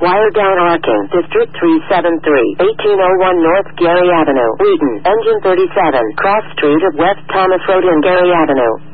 Wire down arcing. District 373. 1801 North Gary Avenue. Wheaton. Engine 37. Cross Street of West Thomas Road and Gary Avenue.